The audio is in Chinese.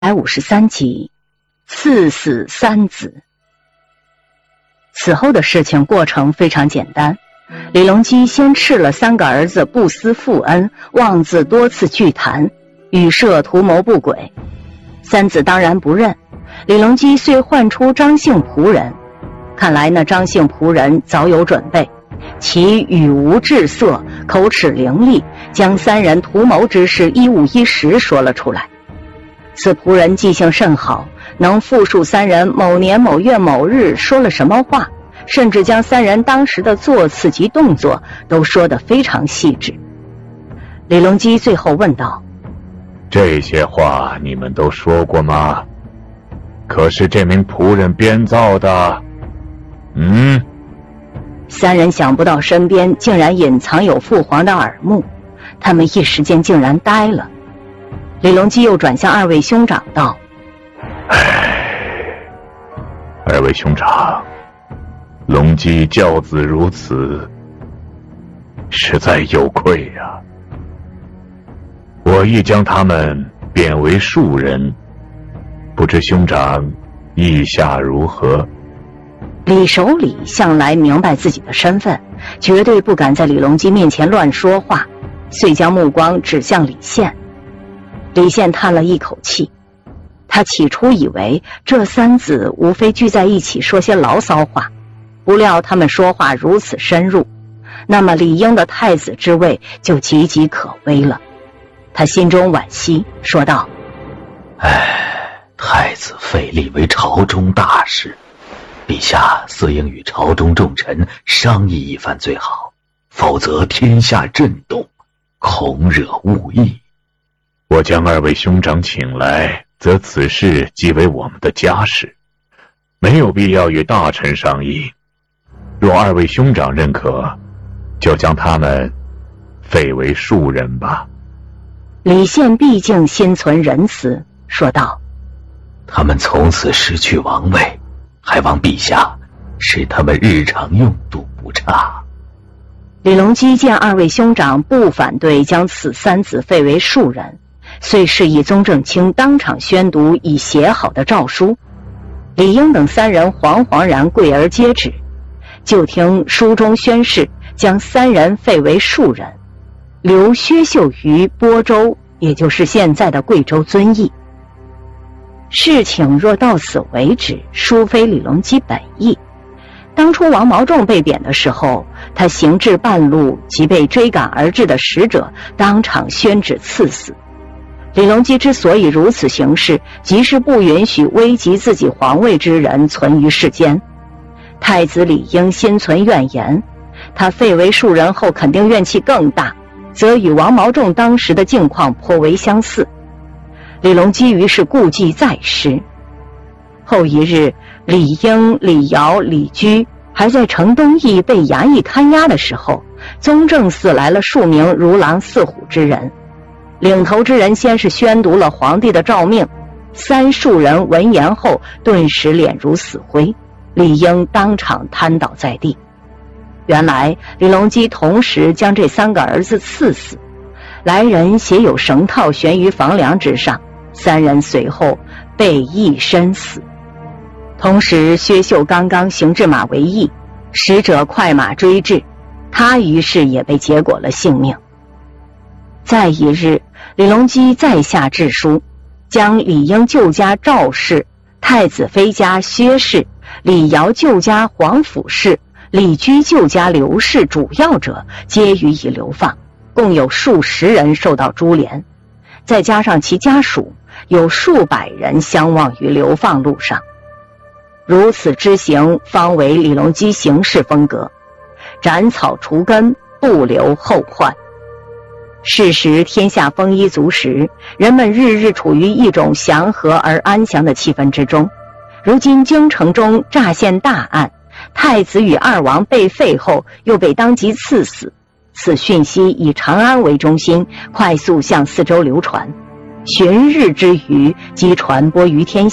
153集，赐死三子。此后的事情过程非常简单，李隆基先斥了3个儿子不思父恩，妄自多次聚谈，与设图谋不轨。三子当然不认，李隆基遂唤出张姓仆人，看来那张姓仆人早有准备，其语无滞色，口齿伶俐，将3人图谋之事一五一十说了出来。此仆人记性甚好，能复述3人某年某月某日说了什么话，甚至将3人当时的座次及动作都说得非常细致。李隆基最后问道： 这些话你们都说过吗？可是这名仆人编造的 ？3人想不到身边竟然隐藏有父皇的耳目，他们一时间竟然呆了。李隆基又转向2位兄长道： 2位兄长，隆基教子如此，实在有愧啊。我亦将他们贬为庶人，不知兄长意下如何？ 李守礼向来明白自己的身份，绝对不敢在李隆基面前乱说话，遂将目光指向李宪。李宪叹了一口气，他起初以为这3子无非聚在一起说些牢骚话，不料他们说话如此深入，那么李英的太子之位就岌岌可危了。他心中惋惜，说道： 太子废立为朝中大事，陛下似应与朝中重臣商议一番最好，否则天下震动，恐惹误议。 我将2位兄长请来，则此事即为我们的家事，没有必要与大臣商议。若2位兄长认可，就将他们废为庶人吧。 李宪毕竟心存仁慈，说道： 他们从此失去王位，还望陛下使他们日常用度不差。 李隆基见2位兄长不反对将此3子废为庶人，遂示意宗正卿当场宣读已写好的诏书。李英等3人惶惶然跪而接旨，就听书中宣示将3人废为庶人，留薛秀于播州，也就是现在的贵州遵义。事情若到此为止，殊非李隆基本意。当初王毛仲被贬的时候，他行至半路，即被追赶而至的使者当场宣旨赐死。李隆基之所以如此行事，即是不允许危及自己皇位之人存于世间。太子李英心存怨言，他废为庶人后肯定怨气更大，则与王毛仲当时的境况颇为相似。李隆基于是故技再施。后一日，李英、李尧、李居还在城东邑被衙役看押的时候，宗正寺来了数名如狼似虎之人。领头之人先是宣读了皇帝的诏命，3庶人闻言后顿时脸如死灰，李英当场瘫倒在地。原来李隆基同时将这3个儿子赐死，来人携有绳套悬于房梁之上，3人随后被缢身死。同时薛秀刚刚行至马嵬驿，使者快马追至，他于是也被结果了性命。再一日，李隆基再下制书，将李英舅家赵氏、太子妃家薛氏、李尧舅家黄甫氏、李居舅家刘氏主要者皆予以流放，共有数十人受到株连，再加上其家属，有数百人相望于流放路上。如此之行，方为李隆基行事风格，斩草除根，不留后患。是时天下丰衣足食，人们日日处于一种祥和而安详的气氛之中。如今京城中乍现大案，太子与2王被废后又被当即赐死，此讯息以长安为中心，快速向四周流传，旬日之余即传播于天下。